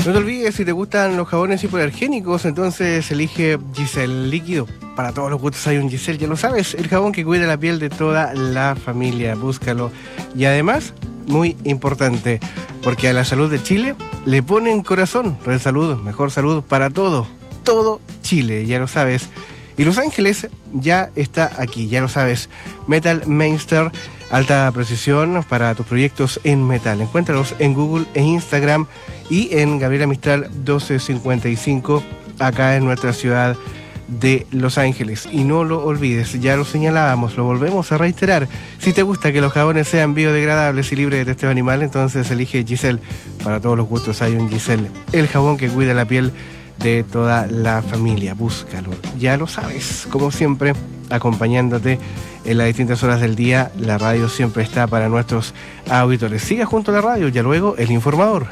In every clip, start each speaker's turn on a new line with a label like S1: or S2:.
S1: No te olvides, si te gustan los jabones hipoalergénicos, entonces elige Giselle Líquido. Para todos los gustos hay un Giselle, ya lo sabes, el jabón que cuida la piel de toda la familia. Búscalo. Y además, muy importante, porque a la salud de Chile le ponen corazón. Red Salud, mejor salud para todo Chile, ya lo sabes. Y Los Ángeles ya está aquí, ya lo sabes. Metal Mainster, alta precisión para tus proyectos en metal. Encuéntralos en Google e Instagram y en Gabriela Mistral 1255, acá en nuestra ciudad de Los Ángeles. Y no lo olvides, ya lo señalábamos, lo volvemos a reiterar. Si te gusta que los jabones sean biodegradables y libres de testeo animal, entonces elige Giselle. Para todos los gustos hay un Giselle, el jabón que cuida la piel de toda la familia. Búscalo, ya lo sabes. Como siempre, acompañándote en las distintas horas del día, la radio siempre está para nuestros auditores. Siga junto a la radio, ya luego El Informador.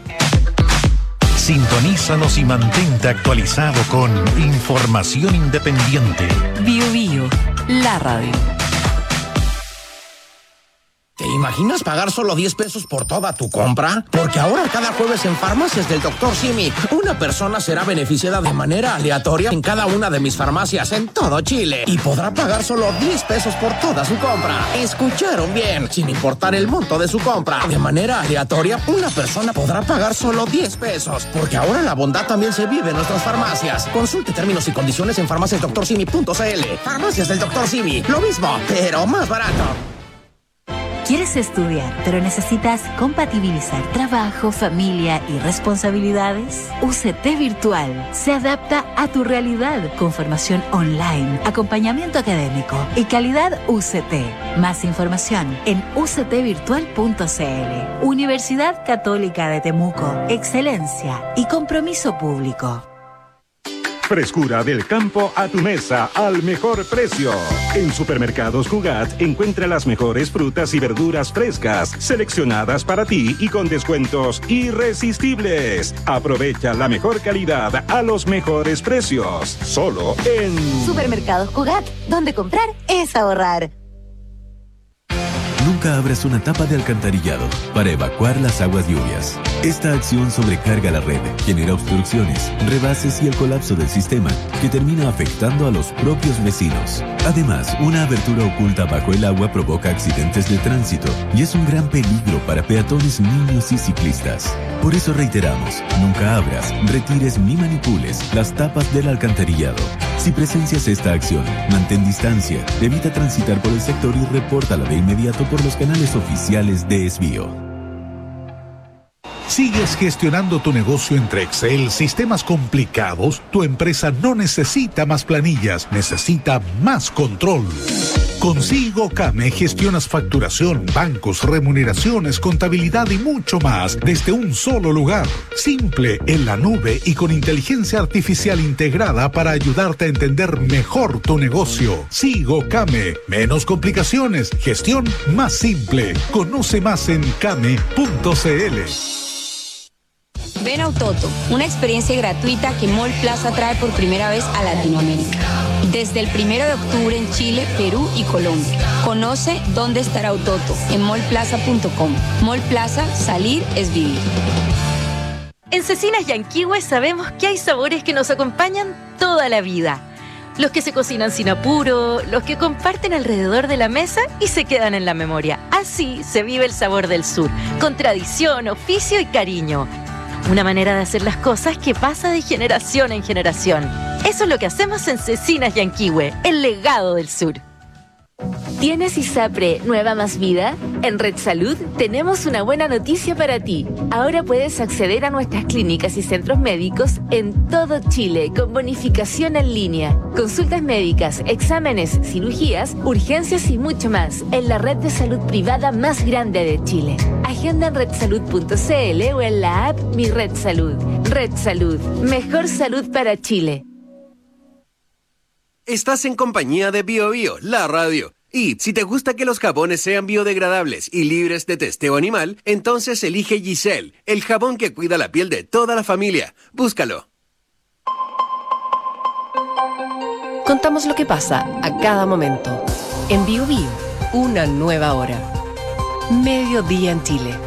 S2: Sintonízanos y mantente actualizado con información independiente.
S3: Bio Bio, la radio.
S4: ¿Te imaginas pagar solo 10 pesos por toda tu compra? Porque ahora cada jueves en Farmacias del Dr. Simi, una persona será beneficiada de manera aleatoria en cada una de mis farmacias en todo Chile y podrá pagar solo 10 pesos por toda su compra. ¿Escucharon bien? Sin importar el monto de su compra, de manera aleatoria, una persona podrá pagar solo 10 pesos. Porque ahora la bondad también se vive en nuestras farmacias. Consulte términos y condiciones en farmaciasdoctorsimi.cl. Farmacias del Dr. Simi, lo mismo, pero más barato.
S3: ¿Quieres estudiar, pero necesitas compatibilizar trabajo, familia y responsabilidades? UCT Virtual se adapta a tu realidad con formación online, acompañamiento académico y calidad UCT. Más información en uctvirtual.cl. Universidad Católica de Temuco. Excelencia y compromiso público.
S5: Frescura del campo a tu mesa al mejor precio. En Supermercados Cugat encuentra las mejores frutas y verduras frescas, seleccionadas para ti y con descuentos irresistibles. Aprovecha la mejor calidad a los mejores precios. Solo en
S6: Supermercados Cugat, donde comprar es ahorrar.
S7: Nunca abras una tapa de alcantarillado para evacuar las aguas lluvias. Esta acción sobrecarga la red, genera obstrucciones, rebases y el colapso del sistema, que termina afectando a los propios vecinos. Además, una abertura oculta bajo el agua provoca accidentes de tránsito y es un gran peligro para peatones, niños y ciclistas. Por eso reiteramos, nunca abras, retires ni manipules las tapas del alcantarillado. Si presencias esta acción, mantén distancia, evita transitar por el sector y repórtala de inmediato por los canales oficiales de Esbio.
S2: ¿Sigues gestionando tu negocio entre Excel, sistemas complicados? Tu empresa no necesita más planillas, necesita más control. Con Sigo Kame gestionas facturación, bancos, remuneraciones, contabilidad y mucho más desde un solo lugar. Simple, en la nube y con inteligencia artificial integrada para ayudarte a entender mejor tu negocio. Sigo Kame. Menos complicaciones, gestión más simple. Conoce más en kame.cl.
S8: Ven a Autoto, una experiencia gratuita que Mall Plaza trae por primera vez a Latinoamérica. Desde el 1 de octubre en Chile, Perú y Colombia. Conoce dónde estará Autoto en mallplaza.com. Mall Plaza, salir es vivir.
S9: En Cecinas Yanquihue sabemos que hay sabores que nos acompañan toda la vida. Los que se cocinan sin apuro, los que comparten alrededor de la mesa y se quedan en la memoria. Así se vive el sabor del sur, con tradición, oficio y cariño. Una manera de hacer las cosas que pasa de generación en generación. Eso es lo que hacemos en Cecinas Yanquihue, el legado del sur.
S10: ¿Tienes ISAPRE Nueva Más Vida? En Red Salud tenemos una buena noticia para ti. Ahora puedes acceder a nuestras clínicas y centros médicos en todo Chile con bonificación en línea. Consultas médicas, exámenes, cirugías, urgencias y mucho más en la red de salud privada más grande de Chile. Agenda en redsalud.cl o en la app Mi Red Salud. Red Salud, mejor salud para Chile.
S11: Estás en compañía de Bio Bio, la radio. Y si te gusta que los jabones sean biodegradables y libres de testeo animal, entonces elige Giselle, el jabón que cuida la piel de toda la familia. Búscalo.
S12: Contamos lo que pasa a cada momento. En Bio Bio, una nueva hora. Mediodía en Chile.